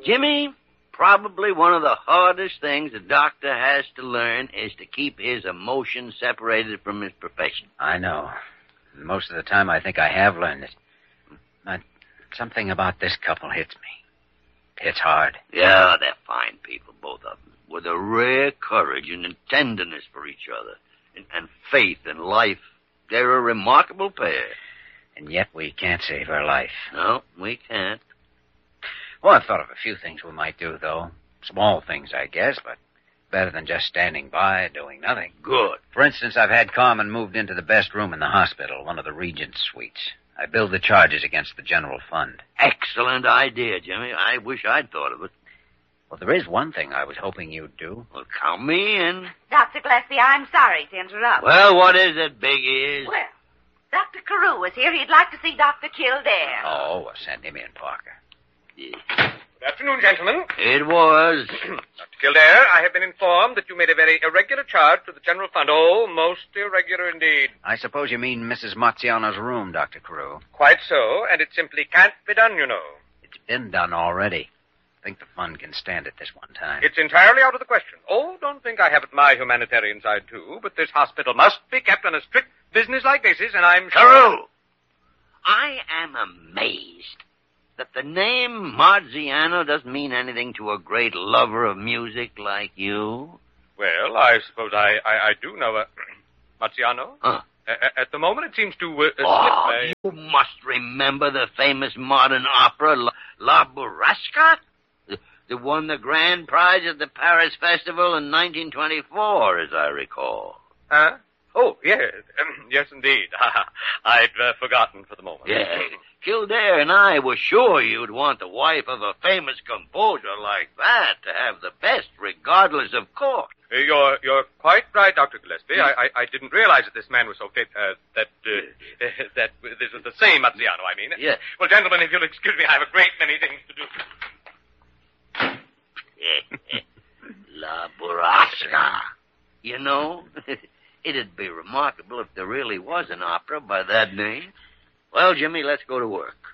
Jimmy, probably one of the hardest things a doctor has to learn is to keep his emotions separated from his profession. I know. Most of the time I think I have learned it. But something about this couple hits me. It's hard. Yeah, they're fine people, both of them, with a rare courage and a tenderness for each other, and faith in life. They're a remarkable pair. And yet we can't save her life. No, we can't. Well, I've thought of a few things we might do, though. Small things, I guess, but better than just standing by doing nothing. Good. For instance, I've had Carmen moved into the best room in the hospital, one of the Regent's suites. I billed the charges against the general fund. Excellent idea, Jimmy. I wish I'd thought of it. Well, there is one thing I was hoping you'd do. Well, count me in. Dr. Gillespie, I'm sorry to interrupt. Well, what is it, Big Ears? Well, Dr. Carew is here. He'd like to see Dr. Kildare. Oh, well, send him in, Parker. Good afternoon, gentlemen. It was. Dr. Kildare, I have been informed that you made a very irregular charge to the general fund. Oh, most irregular indeed. I suppose you mean Mrs. Marziano's room, Dr. Carew. Quite so, and it simply can't be done, you know. It's been done already. I think the fund can stand it this one time. It's entirely out of the question. Oh, don't think I haven't my humanitarian side, too, but this hospital must be kept on a strict business-like basis, and I'm sure... Carew! I am amazed that the name Marziano doesn't mean anything to a great lover of music like you. Well, I suppose I do know Marziano. Huh. At the moment, it seems to slip... You must remember the famous modern opera, La Burrasca? The won the grand prize at the Paris Festival in 1924, as I recall. Huh? Oh, yes. Yes, indeed. I'd forgotten for the moment. Yeah. Kildare and I were sure you'd want the wife of a famous composer like that to have the best, regardless of cost. You're quite right, Dr. Gillespie. I didn't realize that this man was so fit, that this was the same Marziano, I mean. Yeah. Well, gentlemen, if you'll excuse me, I have a great many things to do. La Burrasca. You know, it'd be remarkable if there really was an opera by that name. Well, Jimmy, let's go to work.